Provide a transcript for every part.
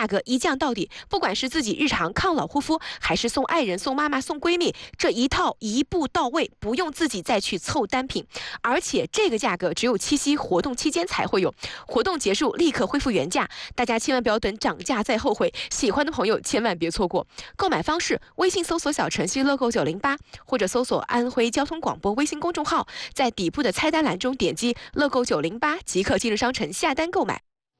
价格一降到底，不管是自己日常抗老护肤，还是送爱人、送妈妈、送闺蜜，这一套一步到位，不用自己再去凑单品。而且这个价格只有七夕活动期间才会有，活动结束立刻恢复原价，大家千万不要等涨价再后悔。喜欢的朋友千万别错过。购买方式：微信搜索小程序乐购908，或者搜索安徽交通广播微信公众号，在底部的菜单栏中点击乐购908即可进入商城下单购买。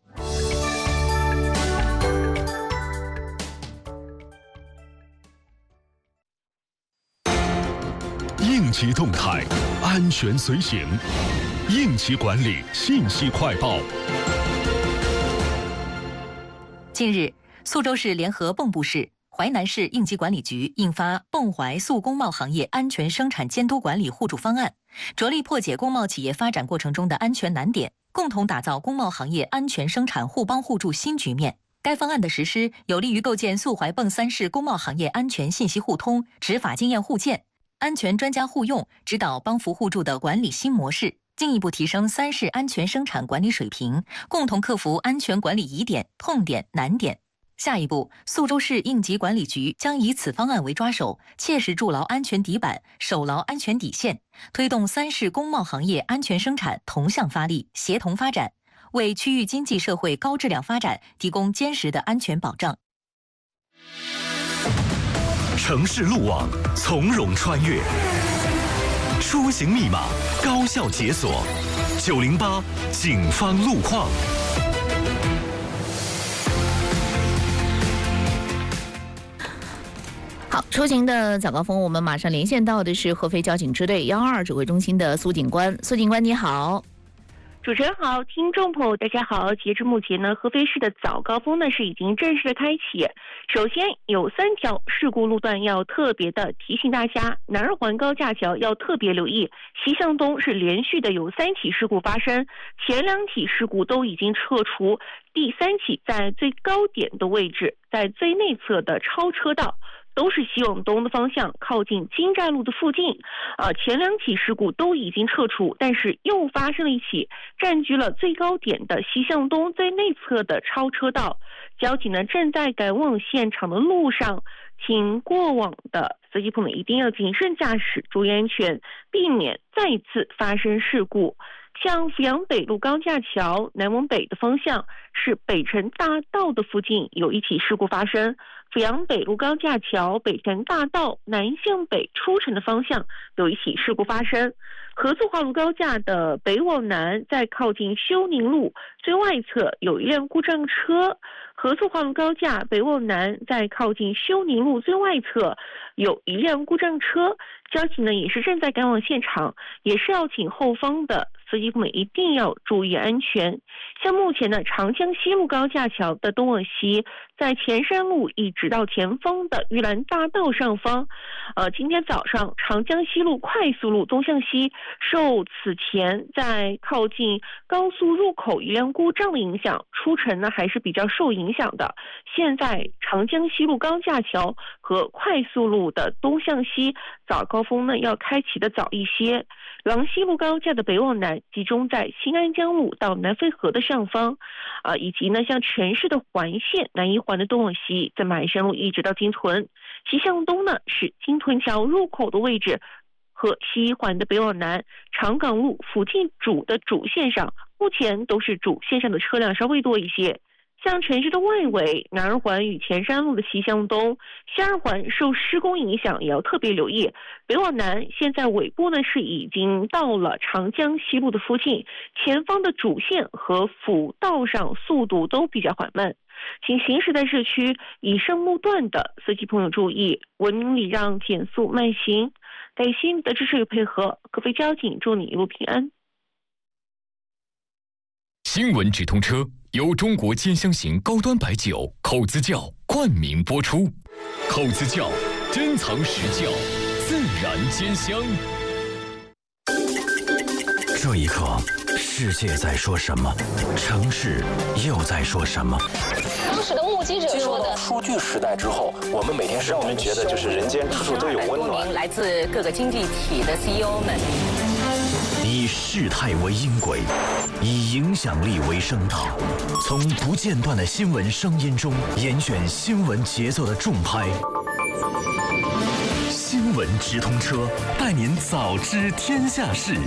应急动态，安全随行，应急管理信息快报。 近日，苏州市联合蚌埠市、淮南市应急管理局印发《蚌淮速工贸行业安全生产监督管理互助方案》，着力破解工贸企业发展过程中的安全难点，共同打造工贸行业安全生产互帮互助新局面。该方案的实施，有利于构建苏淮蚌三市工贸行业安全信息互通、执法经验互鉴、安全专家互用、指导帮扶互助的管理新模式，进一步提升三市安全生产管理水平，共同克服安全管理疑点、痛点、难点。下一步，苏州市应急管理局将以此方案为抓手，切实筑牢安全底板，守牢安全底线，推动三市工贸行业安全生产同向发力、协同发展，为区域经济社会高质量发展提供坚实的安全保障。 城市路网从容穿越，出行密码高效解锁。908警方路况。 好，出行的早高峰，我们马上连线到的是合肥交警支队122指挥中心的苏警官。苏警官你好。 主持人好，听众朋友大家好。截至目前呢，合肥市的早高峰呢是已经正式的开启。首先有3条事故路段要特别的提醒大家，南二环高架桥要特别留意，西向东是连续的有3起事故发生，前2起事故都已经撤除，第3起在最高点的位置，在最内侧的超车道。都是西往东的方向，靠近金寨路的附近。前2起事故都已经撤除，但是又发生了一起占据了最高点的西向东最内侧的超车道。交警呢正在赶往现场的路上，请过往的司机朋友们一定要谨慎驾驶，注意安全，避免再次发生事故。像阜阳北路高架桥南往北的方向，是北辰大道的附近有一起事故发生。阜阳北路高架桥北辰大道南向北出城的方向有一起事故发生。合作化路高架的北往南，在靠近休宁路最外侧有一辆故障车。合作化路高架北往南，在靠近休宁路最外侧有一辆故障车。交警呢也是正在赶往现场，也是要请后方的司机们一定要注意安全。像目前呢，长江西路高架桥的东往西，在前山路一直到前方的玉兰大道上方，今天早上长江西路快速路东向西，受此前在靠近高速入口一辆故障的影响，出城呢还是比较受影响的。现在长江西路高架桥和快速路的东向西早高峰呢要开启的早一些。廊西路高架的北往南集中在新安江路到南洱河的上方，以及呢像全市的环线南一环的东往西，在马鞍山路一直到金屯。西向东呢是金屯桥入口的位置和西一环的北往南，长港路附近主线上，目前都是主线上的车辆稍微多一些。像城市的外围，南二环与前山路的西向东，西二环受施工影响也要特别留意。北往南，现在尾部呢是已经到了长江西路的附近，前方的主线和辅道上速度都比较缓慢。请行驶在市区以上路段的司机朋友注意，文明礼让，减速慢行。感谢你的支持与配合，合肥交警祝你一路平安。 新闻直通车由中国尖香型高端白酒口子窖冠名播出。口子窖珍藏实窖，自然尖香。 这一刻，世界在说什么？城市又在说什么？ 当时的目击者说的， 数据时代之后，我们每天让我们觉得就是人间处处都有温暖。 来自各个经济体的 CEO 们， 以事态为音轨， 以影响力为声道，从不间断的新闻声音中严选新闻节奏的重拍。新闻直通车，带您早知天下事。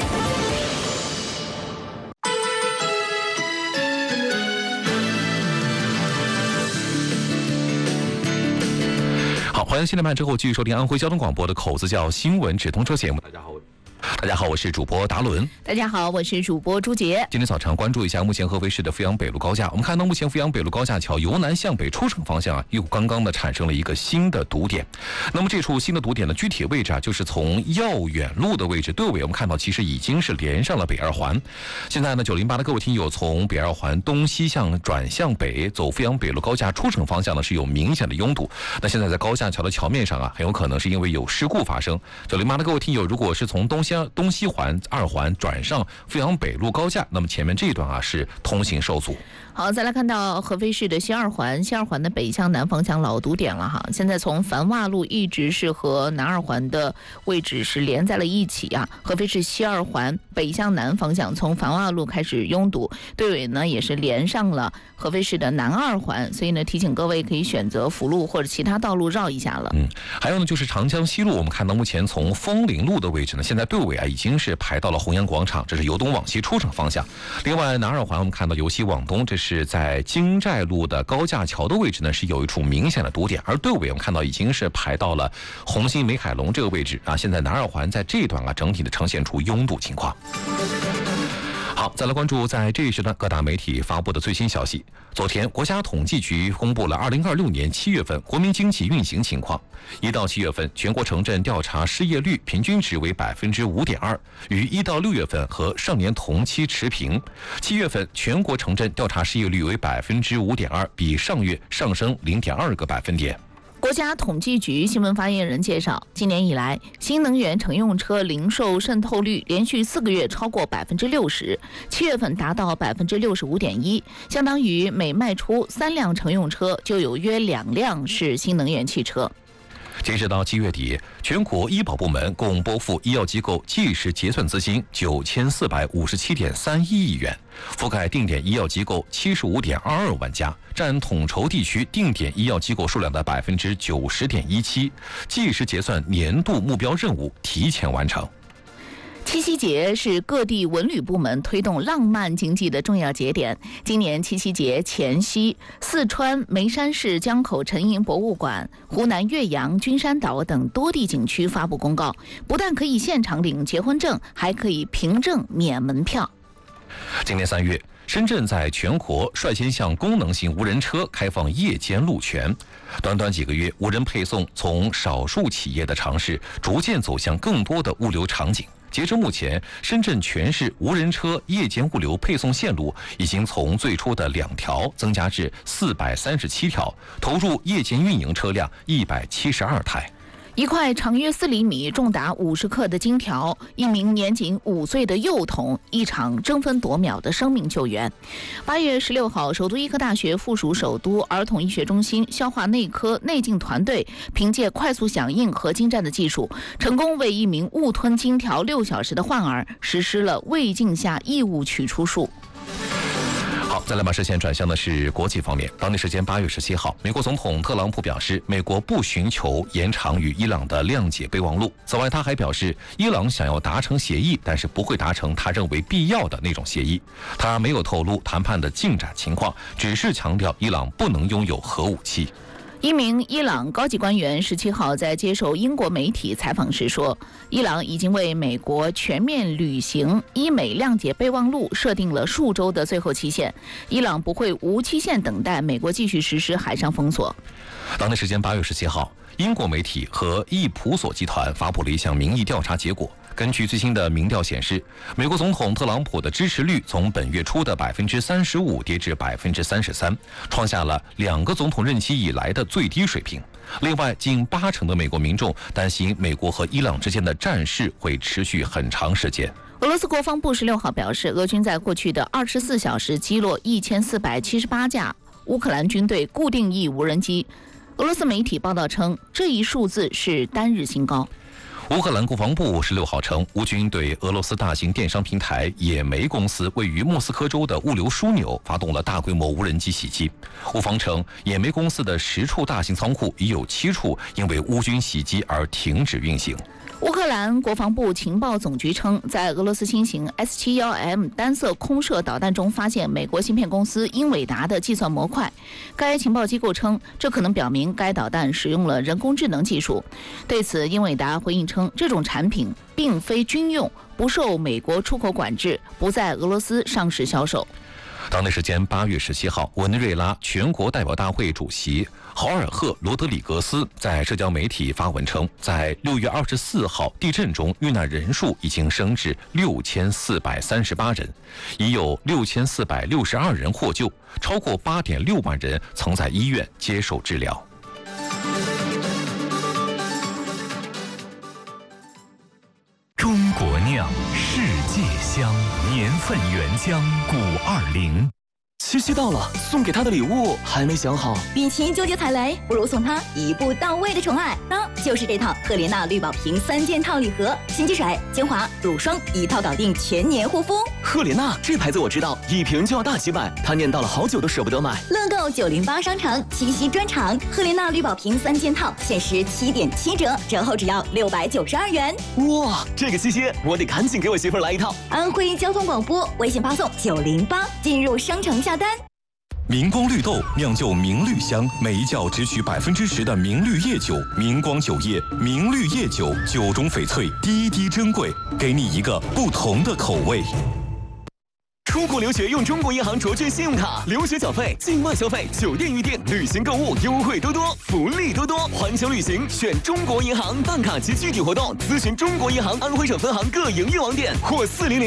好，欢迎新来半之后继续收听安徽交通广播的口子叫新闻直通车节目。大家好，我是主播达伦。 大家好，我是主播朱杰。 今天早上关注一下目前合肥市的阜阳北路高架。我们看到目前阜阳北路高架桥由南向北出城方向又刚刚的产生了一个新的堵点。那么这处新的堵点的具体位置就是从耀远路的位置对尾，我们看到其实已经是连上了北二环。现在呢，908的各位听友从北二环东西向转向北走阜阳北路高架出城方向呢是有明显的拥堵。那现在在高架桥的桥面上很有可能是因为有事故发生。908的各位听友，如果是从东西环2环转上阜阳北路高架，那么前面这一段是通行受阻。 好，再来看到合肥市的西二环的北向南方向老堵点了哈。现在从繁洼路一直是和南二环的位置是连在了一起啊。合肥市西二环北向南方向从繁洼路开始拥堵，对尾呢也是连上了合肥市的南二环，所以呢提醒各位可以选择辅路或者其他道路绕一下了。 还有呢就是长江西路，我们看到目前从枫林路的位置呢，现在对尾已经是排到了弘阳广场，这是由东往西出城方向。另外南二环我们看到由西往东，这是在京寨路的高架桥的位置呢是有一处明显的堵点，而对尾我们看到已经是排到了红星美凯龙这个位置现在南二环在这一段整体的呈现出拥堵情况。好，再来关注在这一时段各大媒体发布的最新消息。昨天，国家统计局公布了2026年7月份国民经济运行情况。1到7月份，全国城镇调查失业率平均值为5.2%，与1到6月份和上年同期持平。7月份全国城镇调查失业率为5.2%，比上月上升0.2个百分点。 国家统计局新闻发言人介绍，今年以来，新能源乘用车零售渗透率连续4个月超过60%，7月份达到65.1%，相当于每卖出3辆乘用车就有约2辆是新能源汽车。 截止到7月底，全国医保部门共拨付医药机构即时结算资金9457.31亿元，覆盖定点医药机构75.22万家，占统筹地区定点医药机构数量的90.17%，即时结算年度目标任务提前完成。 七夕节是各地文旅部门推动浪漫经济的重要节点。今年七夕节前夕，四川眉山市江口沉银博物馆、湖南岳阳、君山岛等多地景区发布公告，不但可以现场领结婚证，还可以凭证免门票。 今年3月，深圳在全国率先向功能性无人车开放夜间路权。短短几个月，无人配送从少数企业的尝试，逐渐走向更多的物流场景。截至目前，深圳全市无人车夜间物流配送线路已经从最初的2条增加至437条，投入夜间运营车辆172台。 一块长约4厘米、重达50克的金条，一名年仅5岁的幼童，一场争分夺秒的生命救援。8月16号，首都医科大学附属首都儿童医学中心消化内科内镜团队凭借快速响应和精湛的技术，成功为一名误吞金条6小时的患儿实施了胃镜下异物取出术。 好，再来把视线转向的是国际方面。当地时间8月17号，美国总统特朗普表示，美国不寻求延长与伊朗的谅解备忘录。此外，他还表示，伊朗想要达成协议，但是不会达成他认为必要的那种协议。他没有透露谈判的进展情况，只是强调伊朗不能拥有核武器。 一名伊朗高级官员17号在接受英国媒体采访时说，伊朗已经为美国全面履行伊美谅解备忘录设定了数周的最后期限，伊朗不会无期限等待美国继续实施海上封锁。 当地时间8月17号，英国媒体和易普索集团发布了一项民意调查结果。根据最新的民调显示，美国总统特朗普的支持率从本月初的35%跌至33%，创下了2个总统任期以来的最低水平。另外，近80%的美国民众担心美国和伊朗之间的战事会持续很长时间。 俄罗斯国防部16号表示，俄军在过去的24小时击落1478架乌克兰军队固定翼无人机。俄罗斯媒体报道称，这一数字是单日新高。 乌克兰国防部16号称，乌军对俄罗斯大型电商平台野莓公司位于莫斯科州的物流枢纽发动了大规模无人机袭击。乌方称，野莓公司的10处大型仓库已有7处因为乌军袭击而停止运行。 乌克兰国防部情报总局称，在俄罗斯新型 S-71M 单色空射导弹中发现美国芯片公司英伟达的计算模块。该情报机构称，这可能表明该导弹使用了人工智能技术。对此，英伟达回应称，这种产品并非军用，不受美国出口管制，不在俄罗斯上市销售。 当地时间8月17号，委内瑞拉全国代表大会主席豪尔赫·罗德里格斯在社交媒体发文称，在6月24号地震中遇难人数已经升至6438人，已有6462人获救，超过8.6万人曾在医院接受治疗。 中国酿，世界香，年份原浆520。 七夕到了，送给他的礼物还没想好。 与其纠结踩雷，不如送他一步到位的宠爱，那就是这套赫莲娜绿宝瓶3件套礼盒，洗肌水、精华、乳霜一套搞定全年护肤。 赫莲娜这牌子我知道，一瓶就要大几百，他念叨了好久都舍不得买。 乐购908商城七夕专场，赫莲娜绿宝瓶3件套限时7.7折，折后只要692元。 哇，这个七夕我得赶紧给我媳妇来一套。 安徽交通广播微信发送908进入商城下单。 明光绿豆酿就明绿香，每一窖只取10%的明绿叶酒，明光酒业明绿叶酒，酒中翡翠，滴滴珍贵，给你一个不同的口味。 出国留学用中国银行卓券信用卡，留学缴费、境外消费、酒店预订、旅行购物优惠多多，福利多多。环球旅行选中国银行，办卡及具体活动咨询中国银行安徽省分行各营业网点或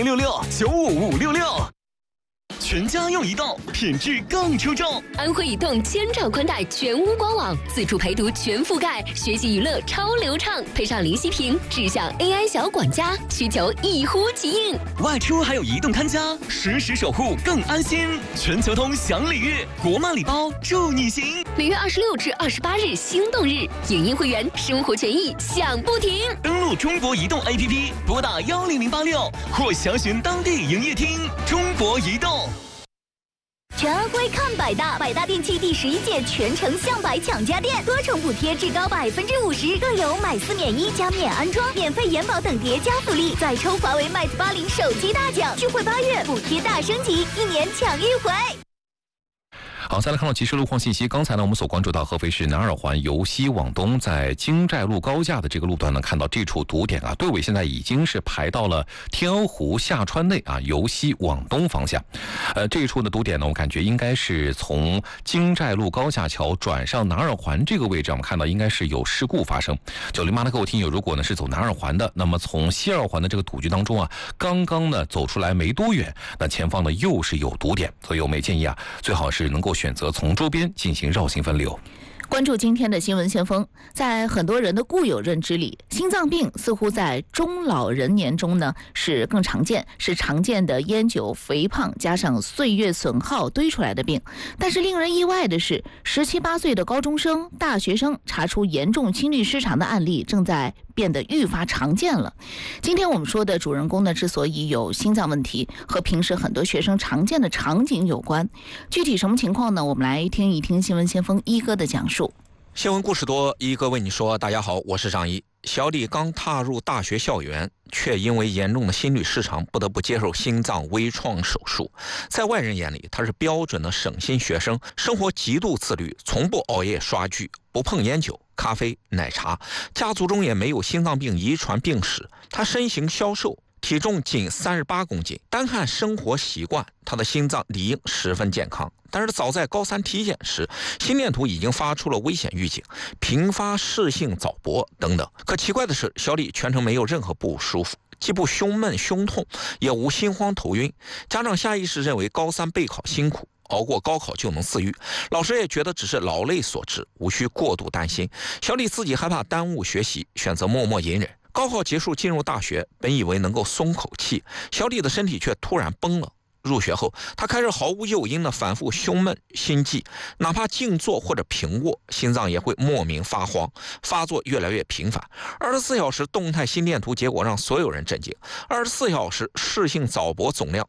40066-95566。全家用移动，品质更出众。 安徽移动千兆宽带全屋官网，自助陪读全覆盖，学习娱乐超流畅，配上零息屏，智享 AI 小管家，需求一呼即应。 外出还有移动看家，实时守护更安心。全球通享礼遇，国漫礼包祝你行。 每月26至28日心动日，影音会员生活权益享不停。 登录中国移动 APP， 拨打10086或详询当地营业厅。中国移动。 全安徽看百大，百大电器第11届全城向百抢家电，多重补贴至高50%，更有买4免1加免安装、免费延保等叠加福利，再抽华为 Mate 80手机大奖，聚会8月补贴大升级，1年抢1回。 好，再来看到即时路况信息。刚才呢，我们所关注到合肥市南二环由西往东，在京寨路高架的这个路段呢，看到这处堵点啊，队尾现在已经是排到了天鹅湖下川内啊，由西往东方向。这一处的堵点呢，我感觉应该是从京寨路高架桥转上南二环这个位置，我们看到应该是有事故发生。908的各位听友，如果呢是走南二环的，那么从西二环的这个堵局当中啊，刚刚呢走出来没多远，那前方呢又是有堵点，所以我们也建议啊，最好是能够选择从周边进行绕行分流。 关注今天的新闻先锋。在很多人的固有认知里，心脏病似乎在中老人年中呢是更常见，是常见的烟酒、肥胖加上岁月损耗堆出来的病。但是令人意外的是，17、18岁的高中生、大学生查出严重心律失常的案例正在变得愈发常见了。今天我们说的主人公呢，之所以有心脏问题，和平时很多学生常见的场景有关。具体什么情况呢？我们来听一听新闻先锋一哥的讲述。 新闻故事多，一哥为你说。大家好，我是张一。小李刚踏入大学校园，却因为严重的心律失常，不得不接受心脏微创手术。在外人眼里，他是标准的省心学生，生活极度自律，从不熬夜刷剧，不碰烟酒、咖啡、奶茶，家族中也没有心脏病遗传病史。他身形消瘦，体重仅38公斤，单看生活习惯，他的心脏理应十分健康。但是早在高3体检时，心电图已经发出了危险预警，频发室性早搏等等。可奇怪的是，小李全程没有任何不舒服，既不胸闷胸痛，也无心慌头晕。家长下意识认为高3备考辛苦，熬过高考就能自愈，老师也觉得只是劳累所致，无需过度担心。小李自己害怕耽误学习，选择默默隐忍。高考结束进入大学，本以为能够松口气，小李的身体却突然崩了。 入学后，他开始毫无诱因的反复胸闷、心悸，哪怕静坐或者平卧，心脏也会莫名发慌，发作越来越频繁。24小时动态心电图结果让所有人震惊，24小时室性早搏总量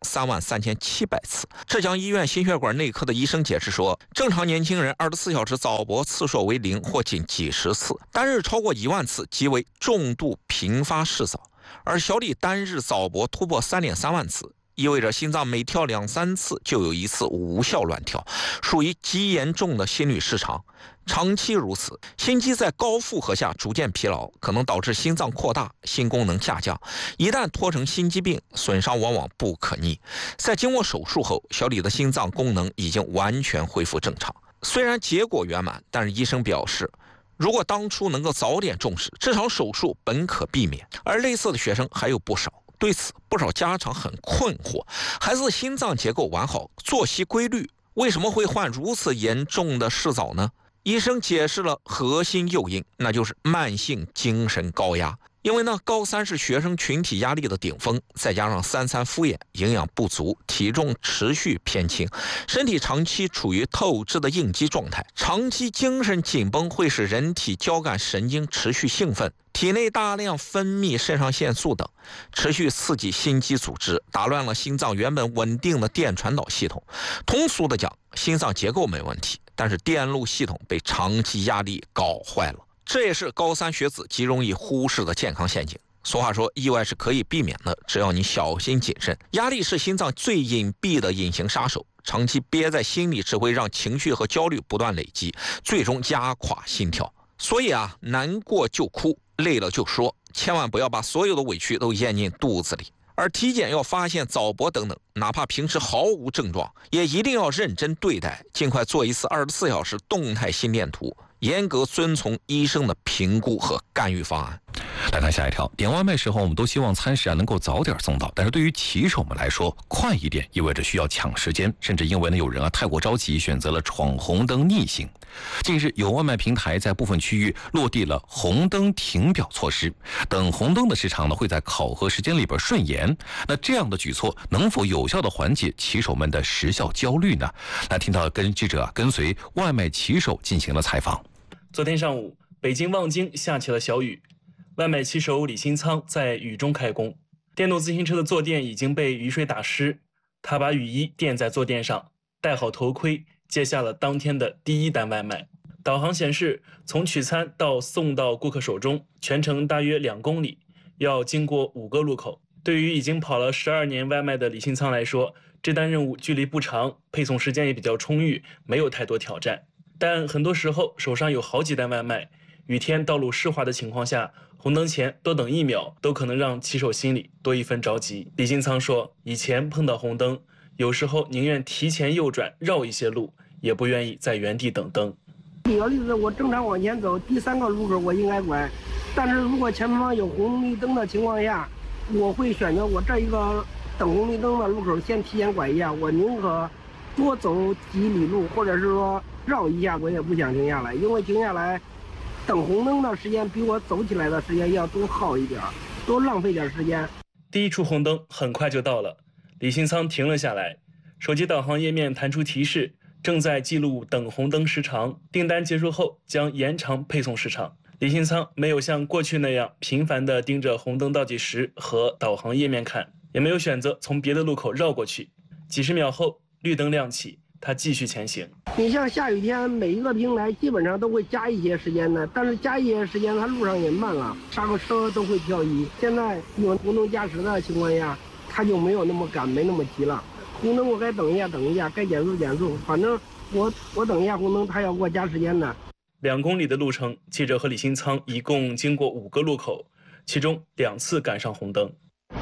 33700次。浙江医院心血管内科的医生解释说，正常年轻人24小时早搏次数为0或仅几十次，单日超过1万次即为重度频发室早。而小李单日早搏突破3.3万次，意味着心脏每跳2-3次就有1次无效乱跳，属于极严重的心律失常。长期如此，心肌在高负荷下逐渐疲劳，可能导致心脏扩大、心功能下降。一旦拖成心肌病，损伤往往不可逆。在经过手术后，小李的心脏功能已经完全恢复正常。虽然结果圆满，但是医生表示，如果当初能够早点重视，这场手术本可避免。而类似的学生还有不少，对此不少家长很困惑：孩子心脏结构完好，作息规律，为什么会患如此严重的室早呢？医生解释了核心诱因，那就是慢性精神高压。因为呢，高3是学生群体压力的顶峰，再加上3餐敷衍、营养不足、体重持续偏轻，身体长期处于透支的应激状态，长期精神紧绷会使人体交感神经持续兴奋，体内大量分泌肾上腺素等，持续刺激心肌组织，打乱了心脏原本稳定的电传导系统。通俗的讲，心脏结构没问题，但是电路系统被长期压力搞坏了。这也是高3学子极容易忽视的健康陷阱。俗话说，意外是可以避免的，只要你小心谨慎。压力是心脏最隐蔽的隐形杀手，长期憋在心里只会让情绪和焦虑不断累积，最终压垮心跳。所以啊，难过就哭，累了就说，千万不要把所有的委屈都咽进肚子里。而体检要发现早搏等等，哪怕平时毫无症状，也一定要认真对待，尽快做一次24小时动态心电图，严格遵从医生的评估和干预方案。 来看下一条，点外卖时候我们都希望餐食能够早点送到，但是对于骑手们来说，快一点意味着需要抢时间，甚至因为有人太过着急，选择了闯红灯逆行。近日，有外卖平台在部分区域落地了红灯停表措施，等红灯的时长会在考核时间里边顺延。那这样的举措能否有效的缓解骑手们的时效焦虑呢？来听到记者跟随外卖骑手进行了采访。 昨天上午，北京望京下起了小雨，外卖骑手李新仓在雨中开工，电动自行车的坐垫已经被雨水打湿，他把雨衣垫在坐垫上，戴好头盔，接下了当天的第一单外卖。导航显示，从取餐到送到顾客手中，全程大约2公里，要经过5个路口。对于已经跑了12年外卖的李新仓来说，这单任务距离不长，配送时间也比较充裕，没有太多挑战。但很多时候手上有好几单外卖，雨天道路湿滑的情况下，红灯前多等1秒都可能让骑手心里多一分着急。李新仓说，以前碰到红灯，有时候宁愿提前右转绕一些路，也不愿意在原地等灯。 举个例子，我正常往前走，第3个路口我应该拐，但是如果前方有红绿灯的情况下，我会选择我这一个等红绿灯的路口先提前拐一下，我宁可多走几里路，或者是说绕一下，我也不想停下来，因为停下来等红灯的时间比我走起来的时间要多耗一点，多浪费点时间。 第一处红灯很快就到了，李新仓停了下来，手机导航页面弹出提示，正在记录等红灯时长，订单结束后将延长配送时长。李新仓没有像过去那样频繁地盯着红灯倒计时和导航页面看，也没有选择从别的路口绕过去。几十秒后，绿灯亮起，他继续前行。 你像下雨天，每一个平台基本上都会加一些时间的，但是加一些时间，它路上也慢了，刹个车都会漂移。现在有红灯加时的情况下，他就没有那么赶，没那么急了。红灯我该等一下，该减速减速，反正我等一下红灯，他要给我加时间的。 2公里的路程，记者和李新仓一共经过5个路口，其中2次赶上红灯。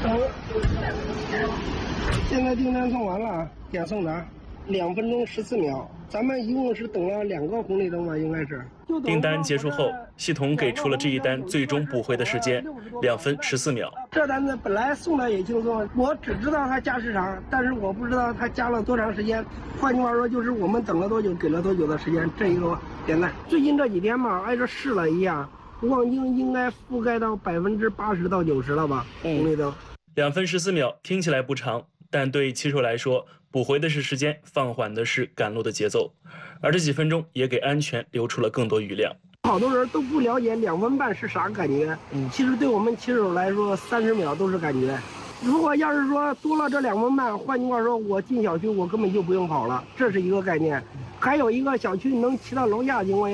现在订单送完了，点送达，2分钟14秒。咱们一共是等了2个红绿灯吧，应该是。 订单结束后，系统给出了这一单最终补回的时间，2分14秒。 这单子本来送的也轻松，我只知道它加时长，但是我不知道它加了多长时间。换句话说，就是我们等了多久，给了多久的时间。这一个点赞。最近这几天吧，挨着试了一下，望京应该覆盖到80%到90%了吧，红绿灯。 2分14秒听起来不长， 但对骑手来说，补回的是时间，放缓的是赶路的节奏，而这几分钟也给安全留出了更多余量。 好多人都不了解2分半是啥感觉，其实对我们骑手来说，30秒都是感觉。如果要是说多了这2分半，换句话说，我进小区我根本就不用跑了，这是一个概念。还有一个小区能骑到楼下的情况下。